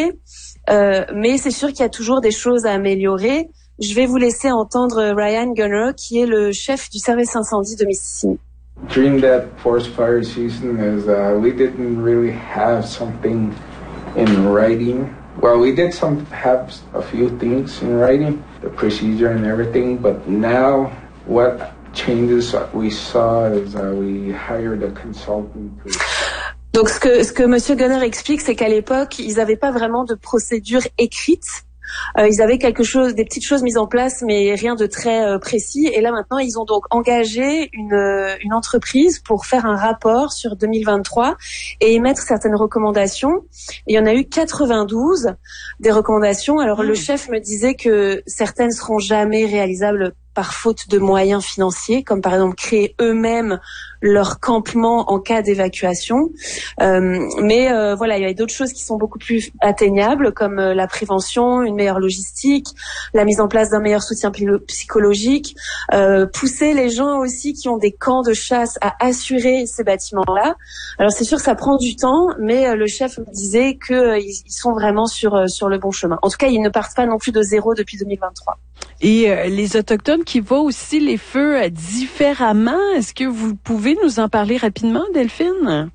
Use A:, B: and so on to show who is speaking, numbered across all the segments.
A: amélioré, mais c'est sûr qu'il y a toujours des choses à améliorer. Je vais vous laisser entendre Ryan Gunner, qui est le chef du service incendie de Mississippi.
B: During that forest fire season, we didn't really have something in writing. Well, we did have a few things in writing, the procedure and everything, but now what changes we saw is we hired a consultant.
A: Donc ce que Monsieur Gunner explique, c'est qu'à l'époque, ils n'avaient pas vraiment de procédure écrite. Ils avaient des petites choses mises en place, mais rien de très précis. Et là maintenant, ils ont donc engagé une entreprise pour faire un rapport sur 2023 et émettre certaines recommandations. Et il y en a eu 92 des recommandations. Alors le chef me disait que certaines seront jamais réalisables par faute de moyens financiers, comme par exemple créer eux-mêmes leur campement en cas d'évacuation. Mais voilà, il y a d'autres choses qui sont beaucoup plus atteignables, comme la prévention, une meilleure logistique, la mise en place d'un meilleur soutien psychologique, pousser les gens aussi qui ont des camps de chasse à assurer ces bâtiments-là. Alors c'est sûr que ça prend du temps, mais le chef me disait que ils sont vraiment sur le bon chemin. En tout cas, ils ne partent pas non plus de zéro depuis 2023.
C: Et les Autochtones qui voient aussi les feux différemment, est-ce que vous pouvez nous en parler rapidement, Delphine?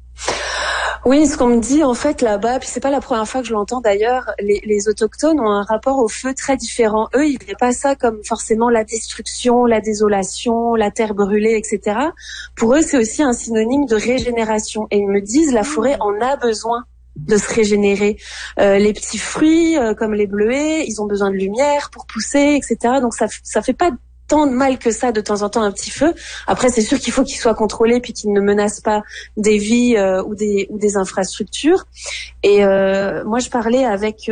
A: Oui, ce qu'on me dit en fait là-bas, puis c'est pas la première fois que je l'entends d'ailleurs, les Autochtones ont un rapport au feu très différent. Eux, ils voient pas ça comme forcément la destruction, la désolation, la terre brûlée, etc. Pour eux, c'est aussi un synonyme de régénération. Et ils me disent, la forêt en a besoin de se régénérer. Les petits fruits, comme les bleuets, ils ont besoin de lumière pour pousser, etc. Donc ça fait pas tant de mal que ça de temps en temps un petit feu. Après, c'est sûr qu'il faut qu'il soit contrôlé puis qu'il ne menace pas des vies ou des infrastructures. Et moi, je parlais avec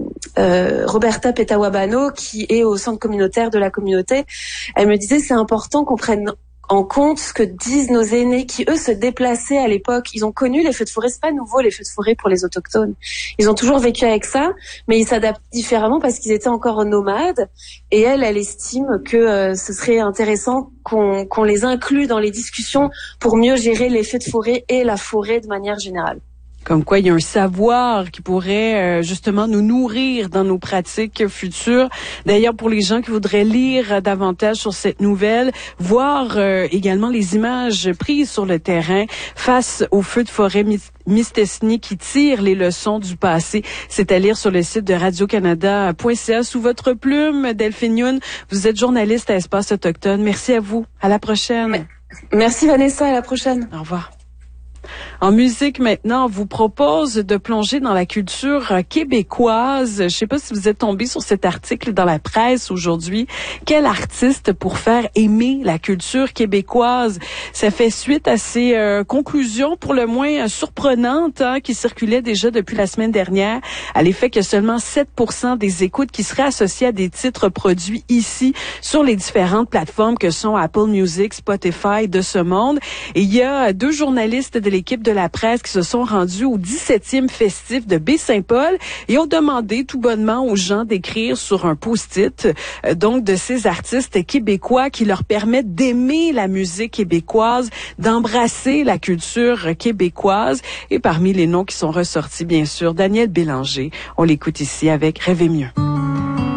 A: Roberta Petawabano, qui est au centre communautaire de la communauté. Elle me disait, c'est important qu'on prenne en compte ce que disent nos aînés qui, eux, se déplaçaient à l'époque. Ils ont connu les feux de forêt. C'est pas nouveau, les feux de forêt pour les autochtones. Ils ont toujours vécu avec ça, mais ils s'adaptent différemment parce qu'ils étaient encore nomades. Et elle estime que ce serait intéressant qu'on les inclue dans les discussions pour mieux gérer les feux de forêt et la forêt de manière générale.
C: Comme quoi, il y a un savoir qui pourrait justement nous nourrir dans nos pratiques futures. D'ailleurs, pour les gens qui voudraient lire davantage sur cette nouvelle, voir également les images prises sur le terrain face aux feux de forêt Mistassini qui tirent les leçons du passé, c'est à lire sur le site de radiocanada.ca. Sous votre plume, Delphine Youn, vous êtes journaliste à Espace Autochtone. Merci à vous. À la prochaine.
A: Merci Vanessa, à la prochaine.
C: Au revoir. En musique maintenant, on vous propose de plonger dans la culture québécoise. Je sais pas si vous êtes tombé sur cet article dans la presse aujourd'hui. Quel artiste pour faire aimer la culture québécoise? Ça fait suite à ces conclusions pour le moins surprenantes qui circulaient déjà depuis la semaine dernière, à l'effet que seulement 7% des écoutes qui seraient associées à des titres produits ici sur les différentes plateformes que sont Apple Music, Spotify de ce monde. Et il y a 2 journalistes de l'équipe de la presse qui se sont rendus au 17e festif de Baie-Saint-Paul et ont demandé tout bonnement aux gens d'écrire sur un post-it donc de ces artistes québécois qui leur permettent d'aimer la musique québécoise, d'embrasser la culture québécoise. Et parmi les noms qui sont ressortis, bien sûr, Daniel Bélanger. On l'écoute ici avec Rêver mieux.